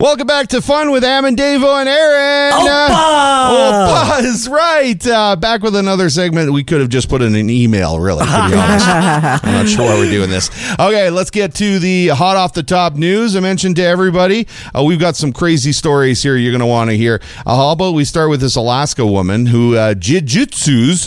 Welcome back to Fun with Am and Davo and Aaron. Opa! Opa is right. Back with another segment we could have just put in an email, really, to be honest. I'm not sure why we're doing this. Okay, let's get to the hot off the top news. I mentioned to everybody, we've got some crazy stories here you're going to want to hear. How about we start with this Alaska woman who jiu-jitsu's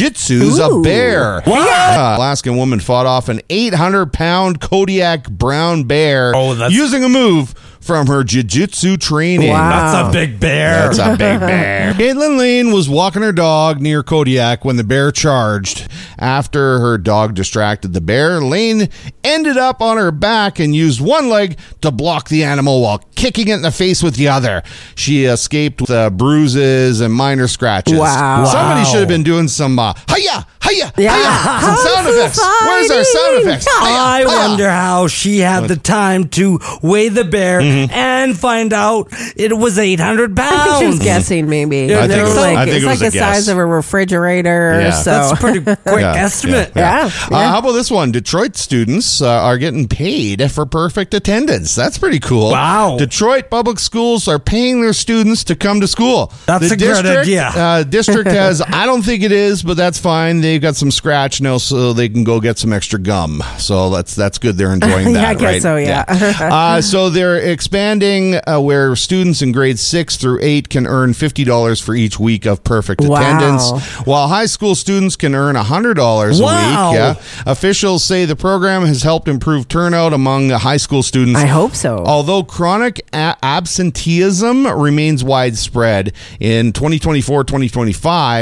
a bear. What? Alaskan woman fought off an 800-pound Kodiak brown bear using a move from her jiu-jitsu training. Wow. That's a big bear. That's a big bear. Caitlin Lane was walking her dog near Kodiak when the bear charged. After her dog distracted the bear, Lane ended up on her back and used one leg to block the animal while kicking it in the face with the other. She escaped with bruises and minor scratches. Wow. Somebody should have been doing some hiya, hiya, hiya, some sound effects. Where's our sound effects? I wonder how she had the time to weigh the bear and find out it was 800 pounds. I think she was guessing, maybe. I think It's like the size of a refrigerator. Yeah. So. That's a pretty quick estimate. Yeah. How about this one? Detroit students are getting paid for perfect attendance. That's pretty cool. Wow. Detroit public schools are paying their students to come to school. That's a good idea. District has, I don't think it is, but that's fine. They've got some scratch now, so they can go get some extra gum. So that's good. They're enjoying that, I guess right? so, yeah. So they're expanding where students in grades 6 through 8 can earn $50 for each week of perfect attendance, while high school students can earn $100 a week. Yeah. Officials say the program has helped improve turnout among high school students. I hope so. Although chronic absenteeism remains widespread, in 2024-2025,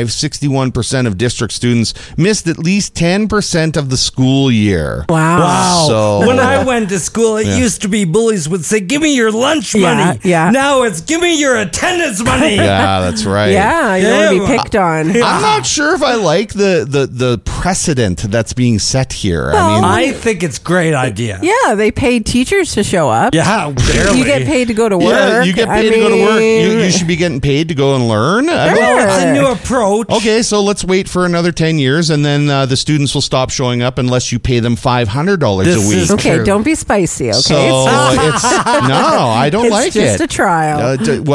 61% of district students missed at least 10% of the school year. Wow. So, when I went to school, it used to be bullies would say, "Give me your lunch money." Yeah. Now it's, "Give me your attendance money." Yeah, that's right. Yeah, you don't want to be picked on. I'm not sure if I like the precedent that's being set here. I think it's a great idea. Yeah, they paid teachers to show up. Yeah, barely. You get paid to go to work. Yeah, you get paid to go to work. You should be getting paid to go and learn. It's a new approach. Okay, so let's wait for another 10 years, and then the students will stop showing up unless you pay them $500 a week. Okay, don't be spicy, okay? So no, I don't like it. It's just a trial.